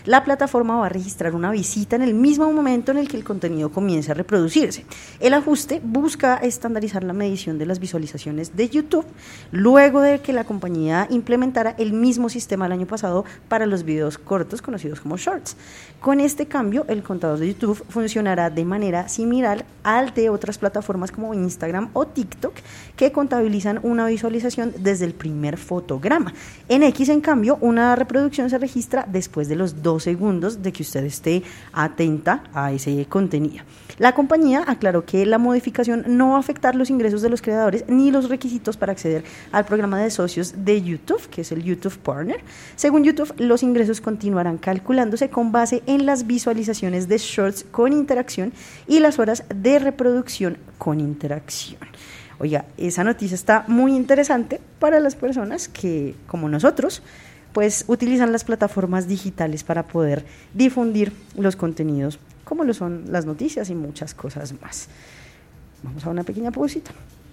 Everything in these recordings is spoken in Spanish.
la plataforma va a registrar una visita en el mismo momento en el que el contenido comience a reproducirse. El ajuste busca estandarizar la medición de las visualizaciones de YouTube, luego de que la compañía implementara el mismo sistema el año pasado para los videos cortos conocidos como Shorts. Con este cambio, el contador de YouTube funcionará de manera similar al de otras plataformas como Instagram o TikTok, que contabilizan una visualización desde el primer fotograma. En X, en cambio, una reproducción se registra después de los 2 segundos de que usted esté atenta a ese contenido. La compañía aclaró que la modificación no va a afectar los ingresos de los creadores ni los requisitos para acceder al programa de socios de YouTube, que es el YouTube Partner. Según YouTube, los ingresos continuarán calculándose con base en las visualizaciones de Shorts con interacción y las horas de reproducción con interacción. Oiga, esa noticia está muy interesante para las personas que, como nosotros, pues utilizan las plataformas digitales para poder difundir los contenidos, como lo son las noticias y muchas cosas más. Vamos a una pequeña pausita.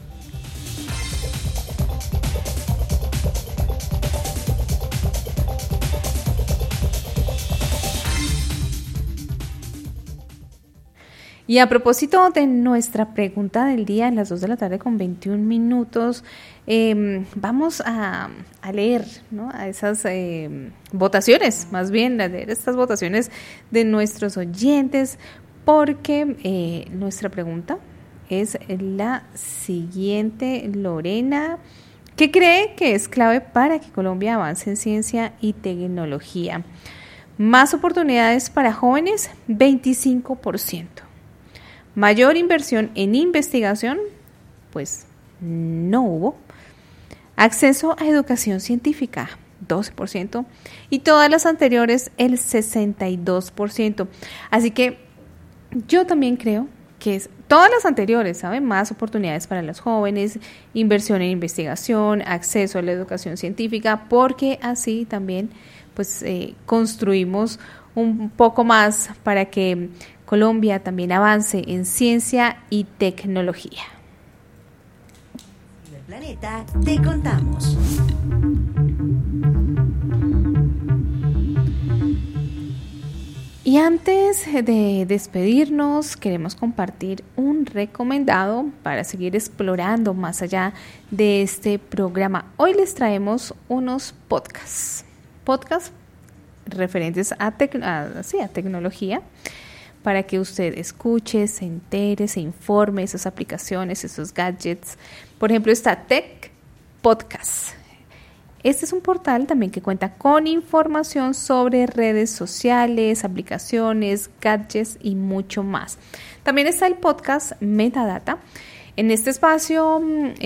Y a propósito de nuestra pregunta del día, a las 2 de la tarde con 21 minutos, vamos a leer, ¿no?, a esas votaciones, más bien a leer estas votaciones de nuestros oyentes, porque nuestra pregunta es la siguiente. Lorena, ¿qué cree que es clave para que Colombia avance en ciencia y tecnología? Más oportunidades para jóvenes, 25%. Mayor inversión en investigación, pues no hubo. Acceso a educación científica, 12%. Y todas las anteriores, el 62%. Así que yo también creo que es todas las anteriores, ¿saben? Más oportunidades para los jóvenes, inversión en investigación, acceso a la educación científica, porque así también pues construimos un poco más para que Colombia también avance en ciencia y tecnología. En el planeta te contamos. Y antes de despedirnos, queremos compartir un recomendado para seguir explorando más allá de este programa. Hoy les traemos unos podcasts referentes a tecnología, para que usted escuche, se entere, se informe, esas aplicaciones, esos gadgets. Por ejemplo, está Tech Podcast. Este es un portal también que cuenta con información sobre redes sociales, aplicaciones, gadgets y mucho más. También está el podcast Metadata. En este espacio,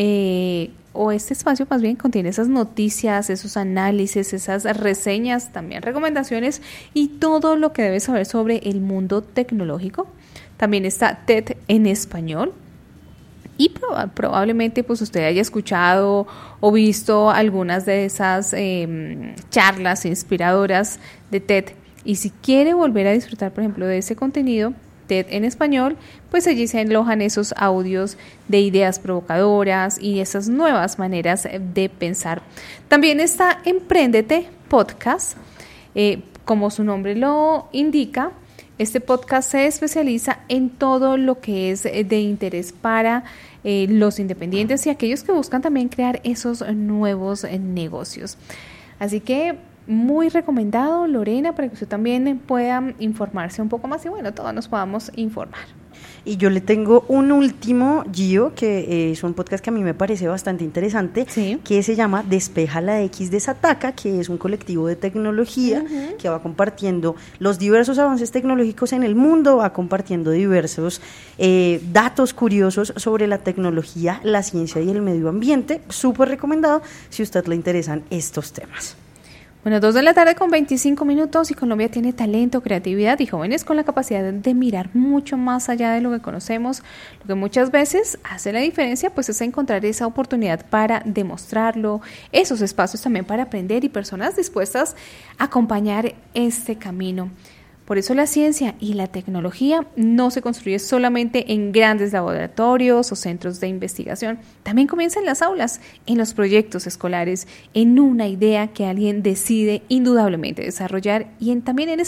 este espacio más bien contiene esas noticias, esos análisis, esas reseñas, también recomendaciones y todo lo que debes saber sobre el mundo tecnológico. También está TED en español. Y probablemente pues usted haya escuchado o visto algunas de esas charlas inspiradoras de TED. Y si quiere volver a disfrutar, por ejemplo, de ese contenido, TED en español, pues allí se alojan esos audios de ideas provocadoras y esas nuevas maneras de pensar. También está Emprendete Podcast. Como su nombre lo indica, este podcast se especializa en todo lo que es de interés para los independientes y aquellos que buscan también crear esos nuevos negocios. Así que muy recomendado, Lorena, para que usted también pueda informarse un poco más y bueno, todos nos podamos informar. Y yo le tengo un último, Gio, que es un podcast que a mí me parece bastante interesante, sí, que se llama Despeja la X Desataca, que es un colectivo de tecnología que va compartiendo los diversos avances tecnológicos en el mundo, va compartiendo diversos datos curiosos sobre la tecnología, la ciencia y el medio ambiente. Súper recomendado si a usted le interesan estos temas. Bueno, 2 de la tarde con 25 minutos y Colombia tiene talento, creatividad y jóvenes con la capacidad de mirar mucho más allá de lo que conocemos. Lo que muchas veces hace la diferencia pues es encontrar esa oportunidad para demostrarlo, esos espacios también para aprender y personas dispuestas a acompañar este camino. Por eso la ciencia y la tecnología no se construye solamente en grandes laboratorios o centros de investigación. También comienza en las aulas, en los proyectos escolares, en una idea que alguien decide indudablemente desarrollar y también en